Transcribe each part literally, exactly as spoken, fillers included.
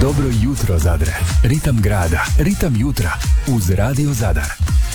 Dobro jutro Zadre, ritam grada, ritam jutra uz Radio Zadar.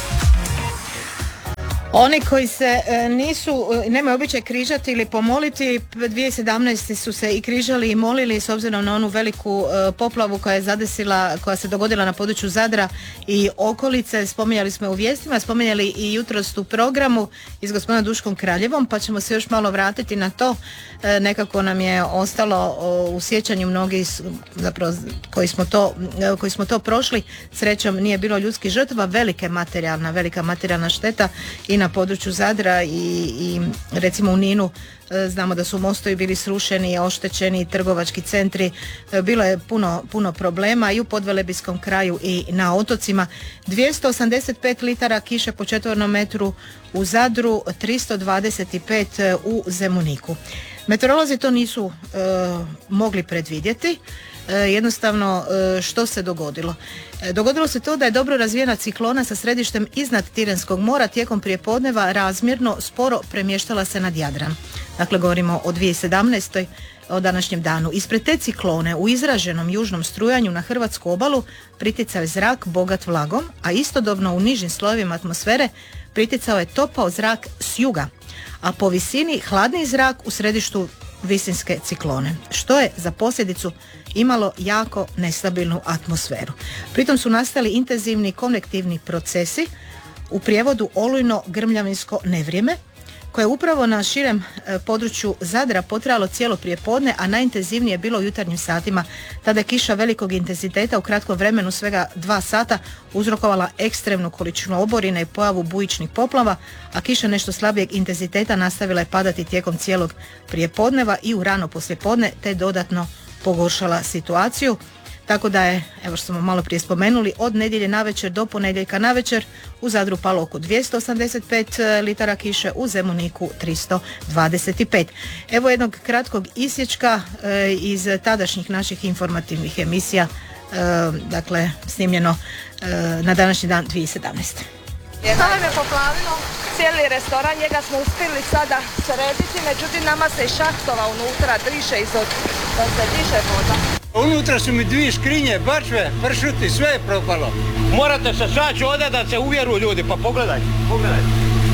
Oni koji se e, nisu, e, nemaju običaj križati ili pomoliti, dvije tisuće sedamnaeste su se i križali i molili s obzirom na onu veliku e, poplavu koja je zadesila, koja se dogodila na području Zadra i okolice. Spominjali smo u vijestima, spominjali i jutros u programu i s gospodinom Duškom Kraljevom, pa ćemo se još malo vratiti na to. E, nekako nam je ostalo o, u sjećanju mnogi zapravo koji smo to, e, koji smo to prošli. Srećom nije bilo ljudskih žrtava, velike materijalna, velika materijalna šteta i na području Zadra i, i recimo u Ninu e, znamo da su mostovi bili srušeni, oštećeni, trgovački centri, e, bilo je puno, puno problema i u podvelebijskom kraju i na otocima. dvjesto osamdeset pet litara kiše po četvornom metru u Zadru, tristo dvadeset pet u Zemuniku. Meteorolozi to nisu e, mogli predvidjeti. E, jednostavno e, što se dogodilo? E, dogodilo se to da je dobro razvijena ciklona sa središtem iznad Tirenskog mora tijekom prijepodneva razmjerno sporo premještala se nad Jadran. Dakle, govorimo o dvije tisuće sedamnaestoj o današnjem danu. Ispred te ciklone u izraženom južnom strujanju na hrvatsku obalu priticao je zrak bogat vlagom, a istodobno u nižim slojevima atmosfere priticao je topao zrak s juga, a po visini hladni zrak u središtu visinske ciklone, što je za posljedicu imalo jako nestabilnu atmosferu. Pritom su nastali intenzivni konvektivni procesi, u prijevodu olujno grmljavinsko nevrijeme, koje je upravo na širem e, području Zadra potrajalo cijelo prijepodne, a najintenzivnije je bilo u jutarnjim satima. Tada je kiša velikog intenziteta u kratkom vremenu, svega dva sata, uzrokovala ekstremnu količinu oborine i pojavu bujičnih poplava, a kiša nešto slabijeg intenziteta nastavila je padati tijekom cijelog prijepodneva i u rano poslijepodne, te dodatno pogoršala situaciju. Tako da je, evo što smo malo prije spomenuli, od nedjelje navečer do ponedjeljka navečer u Zadru palo oko dvjesto osamdeset pet litara kiše, u Zemuniku tristo dvadeset pet. Evo jednog kratkog isječka e, iz tadašnjih naših informativnih emisija, e, dakle snimljeno e, na današnji dan dvije tisuće sedamnaeste. Sada je poplavilo cijeli restoran, njega smo uspjeli sada srediti, međutim nama se iz šahtova unutra driše izod, da se diše voda. Unutra su mi dvije skrinje, bačve, pršuti, sve je propalo. Morate se saći ovdje da se uvjeruju ljudi, pa pogledajte, pogledajte.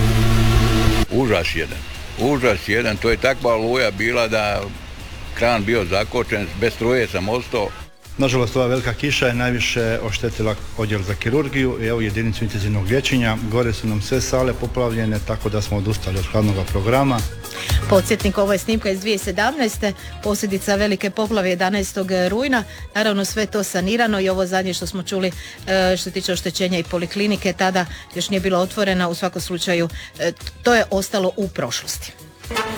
Užas jedan, užas jedan, to je takva oluja bila da kran bio zakočen, bez struje sam ostao. Nažalost, ova velika kiša je najviše oštetila odjel za kirurgiju i evo jedinicu intenzivnog liječenja. Gore su nam sve sale poplavljene, tako da smo odustali od hladnog programa. Podsjetnik, ovo je snimka iz dvije tisuće sedamnaeste, posljedica velike poplave jedanaestog rujna. Naravno sve to sanirano i ovo zadnje što smo čuli što se tiče oštećenja i poliklinike, tada još nije bilo otvorena, u svakom slučaju to je ostalo u prošlosti.